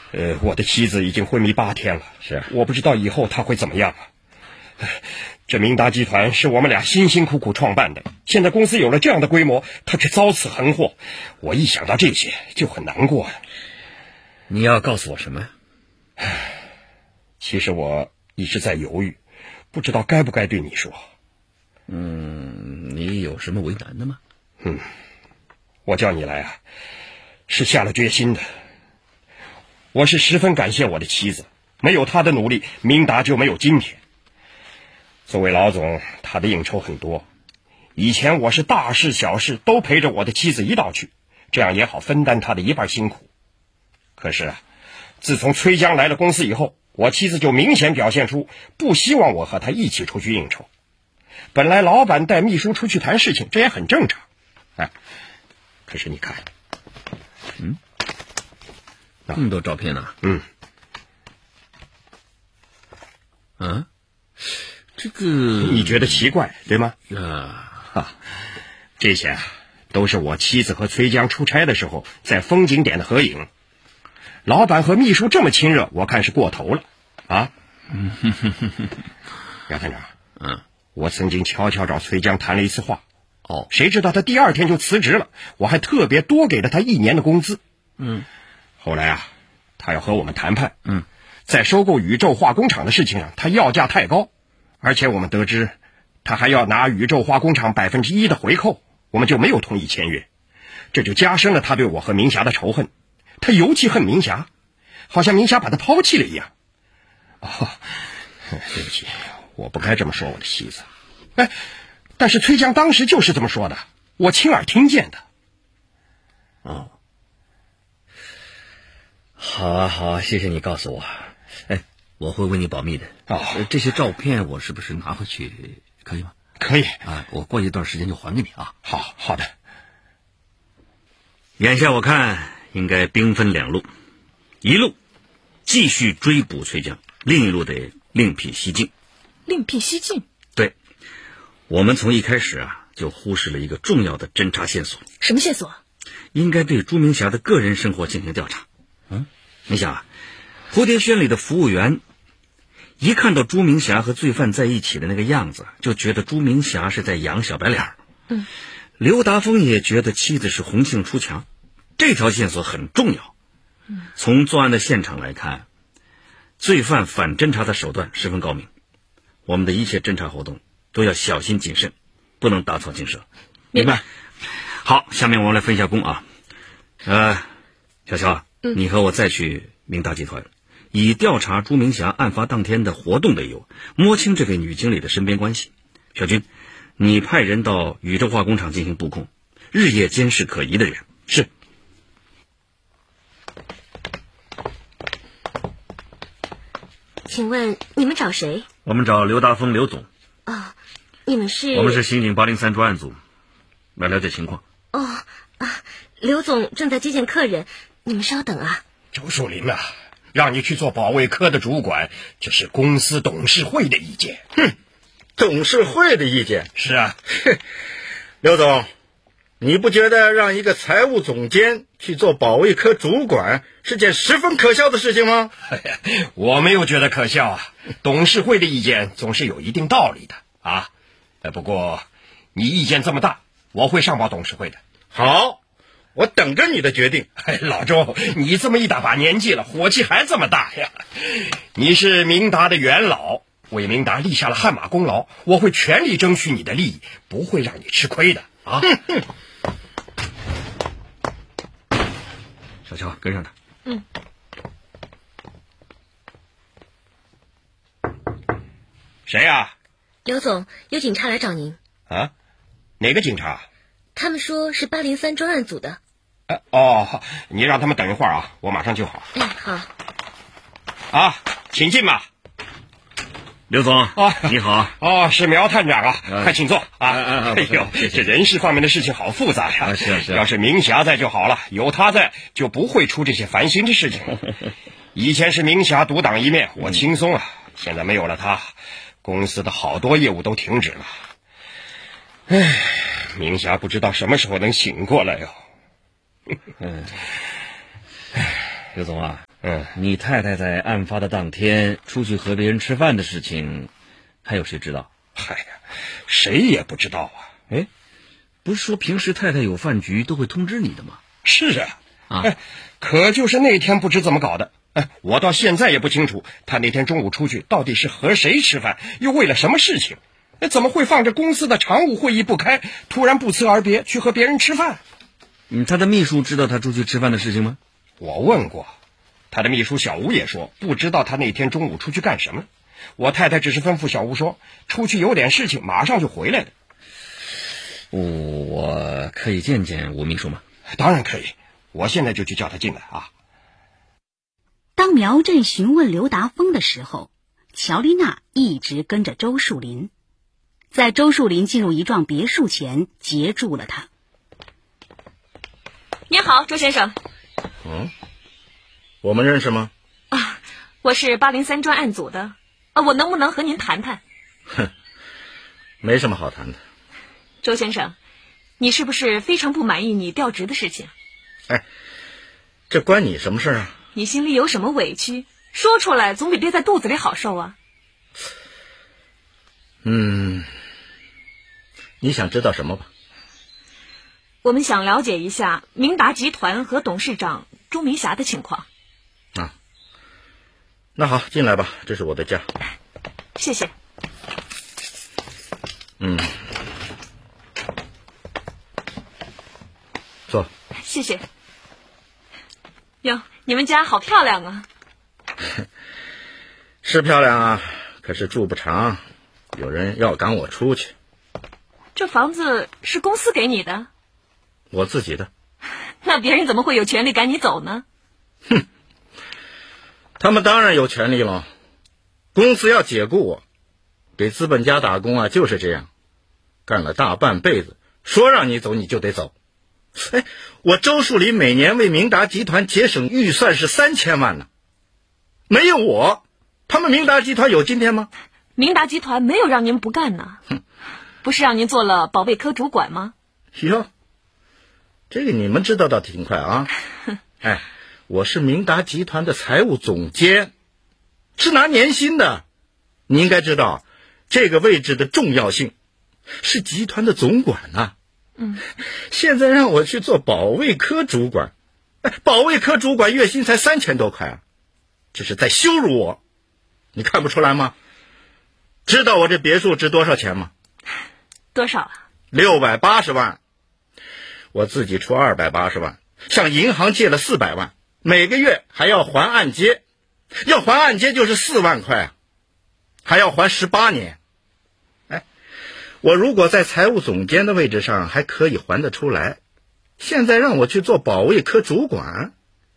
我的妻子已经昏迷8天了， 是， 我不知道以后她会怎么样这明达集团是我们俩辛辛苦苦创办的，现在公司有了这样的规模，他却遭此横祸，我一想到这些就很难过。 你要告诉我什么呀？ 其实我一直在犹豫，不知道该不该对你说。 你有什么为难的吗？ 我叫你来啊，是下了决心的。我是十分感谢我的妻子，没有她的努力，明达就没有今天。作为老总，他的应酬很多，以前我是大事小事都陪着我的妻子一道去，这样也好分担他的一半辛苦。可是自从崔江来了公司以后，我妻子就明显表现出不希望我和他一起出去应酬。本来老板带秘书出去谈事情，这也很正常。可是你看， 那么多照片呢？这个你觉得奇怪对吗？这些都是我妻子和崔江出差的时候在风景点的合影。老板和秘书这么亲热，我看是过头了杨探长，我曾经悄悄找崔江谈了一次话，谁知道他第2天就辞职了，我还特别多给了他1年的工资。后来他要和我们谈判，在收购宇宙化工厂的事情上，他要价太高，而且我们得知他还要拿宇宙化工厂1%的回扣，我们就没有同意签约，这就加深了他对我和明霞的仇恨。他尤其恨明霞，好像明霞把他抛弃了一样。对不起，我不该这么说我的妻子。但是崔江当时就是这么说的，我亲耳听见的。 好啊，谢谢你告诉我。我会为你保密的。这些照片我是不是拿回去可以吗？ 可以我过一段时间就还给你啊。 好的。 眼下我看应该兵分2路，一路继续追捕崔江，另一路得另辟蹊径。 另辟蹊径？ 对，我们从一开始就忽视了一个重要的侦查线索。 什么线索？ 应该对朱明霞的个人生活进行调查。你想蝴蝶轩里的服务员一看到朱明霞和罪犯在一起的那个样子，就觉得朱明霞是在养小白脸。刘达峰也觉得妻子是红杏出墙，这条线索很重要。从作案的现场来看，罪犯反侦查的手段十分高明，我们的一切侦查活动都要小心谨慎，不能打草惊蛇。 明白。 好，下面我们来分一下工小乔，你和我再去明达集团，以调查朱明霞案发当天的活动为由，摸清这位女经理的身边关系。小军，你派人到宇宙化工厂进行布控，日夜监视可疑的人。是。 请问你们找谁？ 我们找刘达峰刘总。 你们是？ 我们是刑警803专案组，来了解情况。 刘总正在接见客人，你们稍等啊。 周树林让你去做保卫科的主管，这是公司董事会的意见。 董事会的意见？ 是啊。 刘总，你不觉得让一个财务总监去做保卫科主管是件十分可笑的事情吗？ 我没有觉得可笑董事会的意见总是有一定道理的不过你意见这么大，我会上报董事会的。 好，我等着你的决定。 老周，你这么一大把年纪了，火气还这么大呀？你是明达的元老，为明达立下了汗马功劳，我会全力争取你的利益，不会让你吃亏的小乔，跟上他。 谁呀？ 刘总，有警察来找您。 哪个警察？ 他们说是803专案组的。 你让他们等一会儿我马上就好。 好。 请进吧。 刘总你好。 是苗探长快请坐谢谢。 这人事方面的事情好复杂呀。 是要是明霞在就好了，有她在就不会出这些烦心的事情。以前是明霞独当一面，我轻松现在没有了她，公司的好多业务都停止了。明霞不知道什么时候能醒过来哟。 刘总你太太在案发的当天出去和别人吃饭的事情，还有谁知道？ 嗨呀，谁也不知道啊。 哎，不是说平时太太有饭局都会通知你的吗？ 是啊，可就是那天不知怎么搞的，我到现在也不清楚他那天中午出去到底是和谁吃饭，又为了什么事情。怎么会放着公司的常务会议不开，突然不辞而别去和别人吃饭？ 他的秘书知道他出去吃饭的事情吗？ 我问过，他的秘书小吴也说不知道他那天中午出去干什么。我太太只是吩咐小吴说出去有点事情，马上就回来了。 我可以见见吴秘书吗？ 当然可以，我现在就去叫他进来啊。 当苗振询问刘达峰的时候，乔丽娜一直跟着周树林，在周树林进入一幢别墅前截住了他。 您好，周先生。 我们认识吗？ 我是803专案组的，我能不能和您谈谈？ 没什么好谈的。 周先生，你是不是非常不满意你调职的事情？ 这关你什么事啊？ 你心里有什么委屈，说出来总比憋在肚子里好受啊。 你想知道什么吧？ 我们想了解一下明达集团和董事长朱明霞的情况。 那好，进来吧，这是我的家。 谢谢。 坐。 谢谢。哟，你们家好漂亮啊。 是漂亮啊，可是住不长，有人要赶我出去。 这房子是公司给你的？ 我自己的。 那别人怎么会有权利赶你走呢？ 他们当然有权利了。公司要解雇我，给资本家打工啊，就是这样，干了大半辈子，说让你走你就得走。我周树林每年为明达集团节省预算是3000万呢，没有我，他们明达集团有今天吗？ 明达集团没有让您不干呢，不是让您做了保卫科主管吗？ 哟，这个你们知道倒挺快啊。我是明达集团的财务总监，是拿年薪的。你应该知道这个位置的重要性，是集团的总管啊。现在让我去做保卫科主管，保卫科主管月薪才3000多块啊，这是在羞辱我，你看不出来吗？知道我这别墅值多少钱吗？ 多少啊 ？680万。我自己出280万，向银行借了400万，每个月还要还按揭，要还按揭就是4万块啊，还要还18年。我如果在财务总监的位置上还可以还得出来，现在让我去做保卫科主管，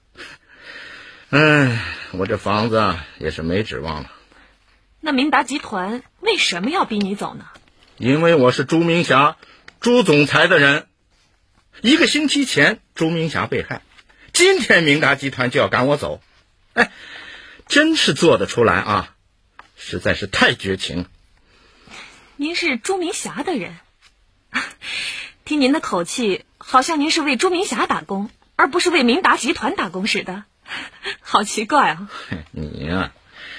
我这房子也是没指望了。 那明达集团为什么要逼你走呢？ 因为我是朱明霞，朱总裁的人。1个星期前朱明霞被害，今天明达集团就要赶我走，真是做得出来啊，实在是太绝情了。 您是朱明霞的人，听您的口气，好像您是为朱明霞打工，而不是为明达集团打工似的，好奇怪啊！ 你呀，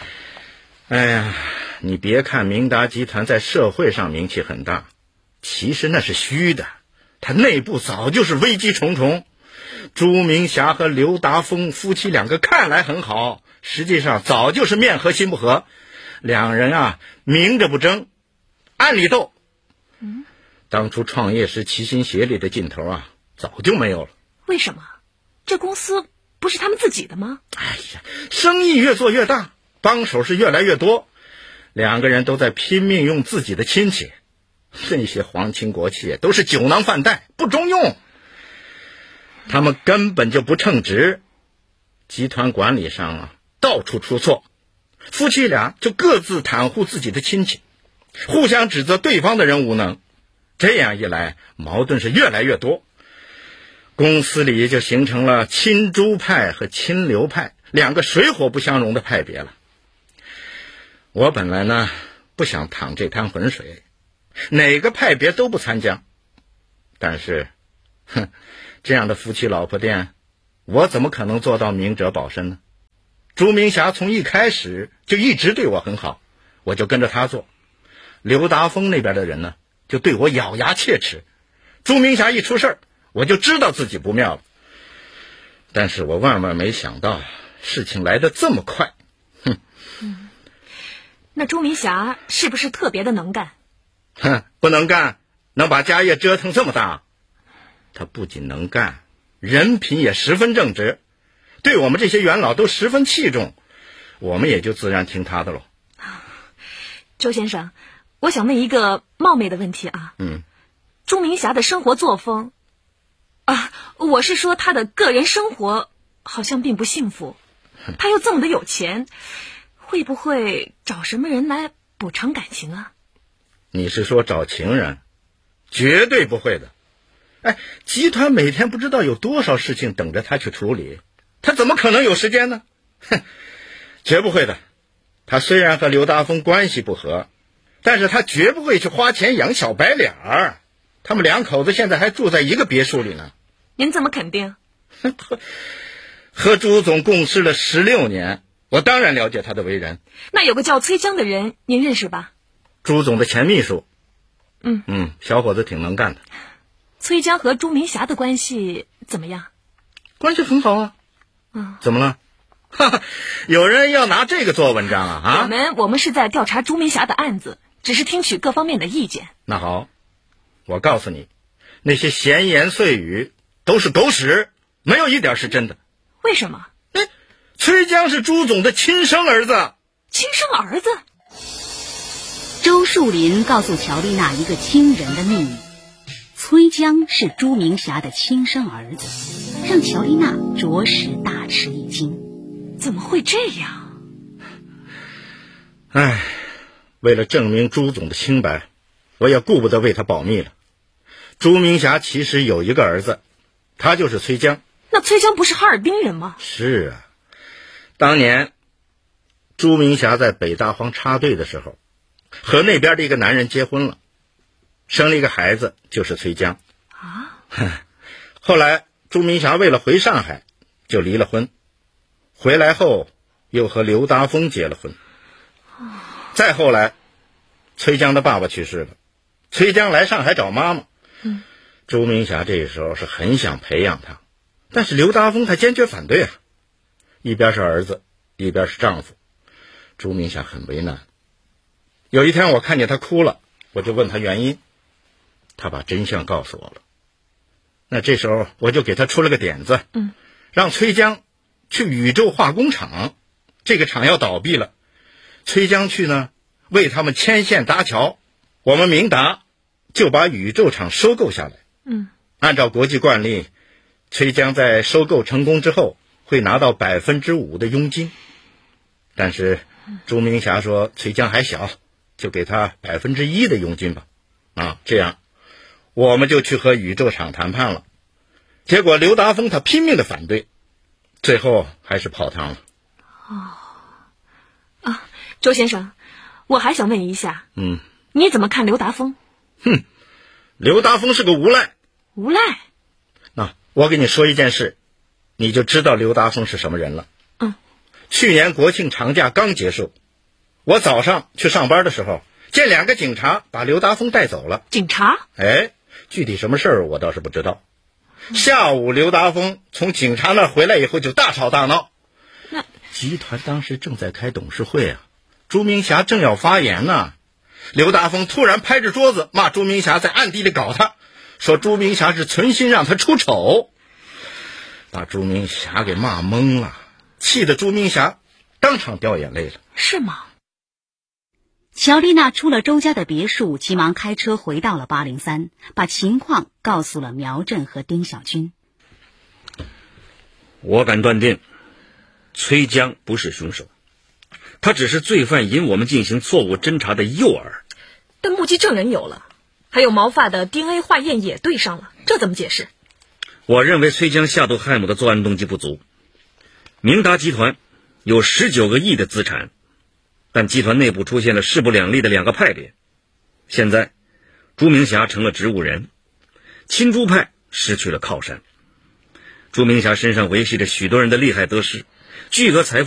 你别看明达集团在社会上名气很大，其实那是虚的，它内部早就是危机重重。朱明霞和刘达峰夫妻2个看来很好，实际上早就是面和心不和，两人啊明着不争，暗里斗。当初创业时齐心协力的劲头啊，早就没有了。 为什么？这公司不是他们自己的吗？ 生意越做越大，帮手是越来越多，2个人都在拼命用自己的亲戚，那些皇亲国戚都是酒囊饭袋，不中用，他们根本就不称职。集团管理上啊，到处出错，夫妻俩就各自袒护自己的亲戚，互相指责对方的人无能，这样一来矛盾是越来越多，公司里就形成了亲朱派和亲刘派2个水火不相容的派别了。我本来呢不想淌这滩浑水，哪个派别都不参加，但是这样的夫妻老婆店，我怎么可能做到明哲保身呢？ 朱明霞从一开始就一直对我很好，我就跟着他做。刘达峰那边的人呢，就对我咬牙切齿。朱明霞一出事儿，我就知道自己不妙了。但是我万万没想到，事情来得这么快。 那朱明霞是不是特别的能干？ 不能干，能把家业折腾这么大。他不仅能干，人品也十分正直，对我们这些元老都十分器重，我们也就自然听他的喽。 周先生，我想问一个冒昧的问题啊。朱明霞的生活作风我是说她的个人生活好像并不幸福，她又这么的有钱，会不会找什么人来补偿感情啊？ 你是说找情人？绝对不会的。集团每天不知道有多少事情等着他去处理，他怎么可能有时间呢？绝不会的。他虽然和刘达峰关系不和，但是他绝不会去花钱养小白脸儿。他们两口子现在还住在一个别墅里呢。 您怎么肯定？ 和朱总共事了16年，我当然了解他的为人。 那有个叫崔江的人，您认识吧？ 朱总的前秘书。小伙子挺能干的。 崔江和朱明霞的关系怎么样？ 关系很好啊。怎么了？有人要拿这个做文章啊？ 我们是在调查朱明霞的案子，只是听取各方面的意见。 那好，我告诉你，那些闲言碎语都是狗屎，没有一点是真的。 为什么？ 崔江是朱总的亲生儿子。 亲生儿子？ 周树林告诉乔丽娜一个惊人的秘密：崔江是朱明霞的亲生儿子，让乔丽娜着实大吃一惊。 怎么会这样？ 为了证明朱总的清白，我也顾不得为他保密了。朱明霞其实有一个儿子，他就是崔江。 那崔江不是哈尔滨人吗？ 是啊，当年朱明霞在北大荒插队的时候，和那边的一个男人结婚了，生了一个孩子，就是崔江。后来朱明霞为了回上海，就离了婚，回来后又和刘达峰结了婚。再后来崔江的爸爸去世了，崔江来上海找妈妈。朱明霞这时候是很想培养他，但是刘达峰他坚决反对啊。一边是儿子，一边是丈夫，朱明霞很为难。有一天我看见他哭了，我就问他原因，他把真相告诉我了。那这时候我就给他出了个点子，让崔江去宇宙化工厂，这个厂要倒闭了，崔江去呢为他们牵线搭桥，我们明达就把宇宙厂收购下来。按照国际惯例，崔江在收购成功之后会拿到5%的佣金，但是朱明霞说崔江还小，就给他1%的佣金吧。这样我们就去和宇宙厂谈判了。结果刘达峰他拼命的反对，最后还是泡汤了。 周先生，我还想问一下，你怎么看刘达峰？ 刘达峰是个无赖。 无赖？ 我跟你说一件事，你就知道刘达峰是什么人了。去年国庆长假刚结束，我早上去上班的时候，见2个警察把刘达峰带走了。 警察？ 具体什么事儿我倒是不知道。下午刘达峰从警察那儿回来以后就大吵大闹。 那集团当时正在开董事会啊，朱明霞正要发言呢。刘达峰突然拍着桌子骂朱明霞在暗地里搞他，说朱明霞是存心让他出丑，把朱明霞给骂懵了，气得朱明霞当场掉眼泪了。 是吗？ 乔丽娜出了周家的别墅，急忙开车回到了803，把情况告诉了苗振和丁小军。 我敢断定，崔江不是凶手，他只是罪犯引我们进行错误侦查的诱饵。 但目击证人有了，还有毛发的 DNA 化验也对上了，这怎么解释？ 我认为崔江下毒害母的作案动机不足。明达集团有19个亿的资产，但集团内部出现了势不两立的2个派别。现在朱明霞成了植物人，亲朱派失去了靠山。朱明霞身上维系着许多人的利害得失，巨额财富